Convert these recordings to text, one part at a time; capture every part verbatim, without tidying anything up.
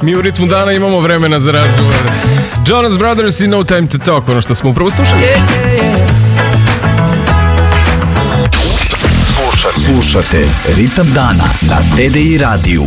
Mi u ritmu dana imamo vremena za razgovor. Jonas Brothers i No Time to Talk, ono što smo upravo slušali. Slušate Ritam dana na D D I radiju.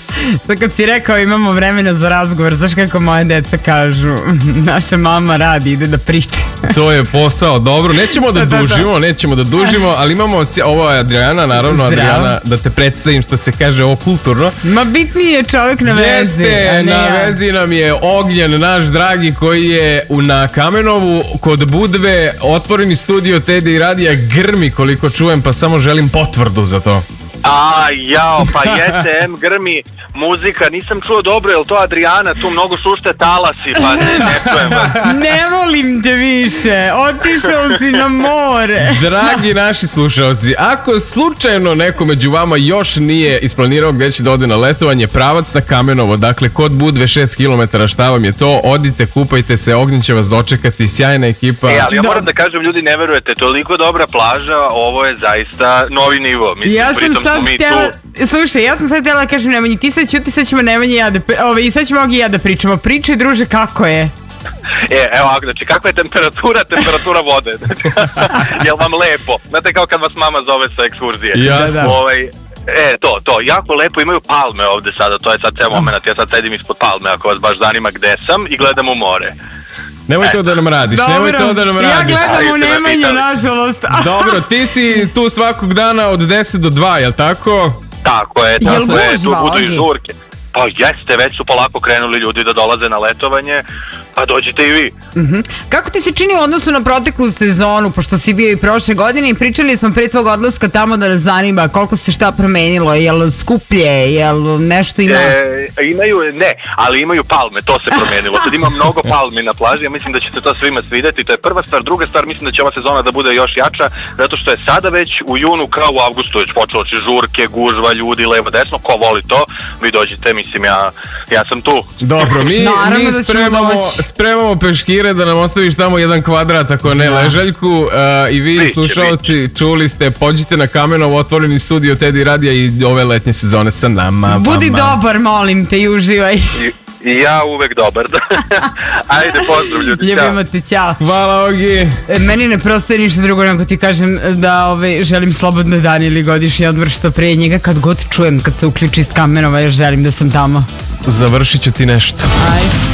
Sad kad si rekao imamo vremena za razgovor, znaš kako moje deca kažu, naša mama radi, ide da priča. To je posao, dobro, nećemo da dužimo, nećemo da dužimo, ali imamo, ovo je Adriana, naravno. Zdravo. Adriana, da te predstavim što se kaže ovo kulturno. Ma bitniji je čovjek na vezi. Jeste, na ja. vezi nam je Ognjen, naš dragi, koji je na Kamenovu kod Budve, otvoreni studio T D I radija, grmi koliko čujem, pa samo želim potvrdu za to. A, jao, pa jeste, em grmi muzika, nisam čuo dobro, je li to Adriana, tu mnogo šušte talasi, pa ne, ne čujem vas. Ne volim te više, otišao si na more. Dragi naši slušalci, ako slučajno neko među vama još nije isplanirao gdje će da ode na letovanje, pravac na Kamenovo, dakle kod Budve šest kilometara, šta vam je to, odite, kupajte se, Ognjen će vas dočekati, sjajna ekipa. E, ali ja moram da kažem, ljudi, ne verujete, toliko dobra plaža, ovo je zaista novi nivo. Mislim, ja sam sad htjela, slušaj, ja sam sad htjela da kažem Nemanji, ti sad ćuti, sad ćemo Nemanji i ja da, ove, i sad ćemo Ogi i ja da pričamo. Pričaj, druže, kako je? E, evo, znači, kakva je temperatura, temperatura vode? Jel vam lepo? Znate, kao kad vas mama zove sa ekskurzije. Jasno. Ovaj, E, to, to, jako lepo, imaju palme ovde sada, to je sad ceo moment, ja sad sedim ispod palme, ako vas baš zanima gde sam, i gledam u more. Nemoj to da nam radiš, Dobro, nemoj to da nam radiš. Ja gledam u Nemanju, nažalost. Dobro, ti si tu svakog dana od deset do dva, jel tako? Tako je, tako Jel je, tu gužva, budu i Ogi? žurke. Pa jeste, već su polako krenuli ljudi da dolaze na letovanje, pa dođite i vi. Uh-huh. Kako ti se čini u odnosu na proteklu sezonu, pošto si bio i prošle godine i pričali smo pre tvog odlaska tamo da nas zanima koliko se šta promenilo, jel skuplje, jel nešto ima? E, imaju, ne, ali imaju palme, to se promenilo. Sad ima mnogo palmi na plaži, ja mislim da će se to svima svideti, to je prva stvar. Druga stvar, mislim da će ova sezona da bude još jača, zato što je sada već u junu kao u avgustu već počelo će žurke, gužva, ljudi, levo, desno, ko voli to, vi dođite, mislim, ja, ja sam tu. Dobro, mi, mi da spremamo, spremamo peškire da nam ostaviš tamo jedan kvadrat, ako ne da. ležaljku, uh, i vi Biće, slušalci biće. čuli ste, pođite na Kamenovo, otvoreni studio T D I radija i ove letnje sezone sa nama. Budi vama. dobar, molim te, i uživaj. I, i ja uvek dobar. Ajde, pozdrav ljudi, ćao. Ljubimo te, ćao. Hvala, Ogi. E, Meni ne prostaje ništa drugo nego ti kažem da ove, želim slobodne dane ili godišnji odmor što prije njega, kad god čujem, kad se uključi iz Kamenova, jer želim da sam tamo. Završit ću ti nešto. Ajde.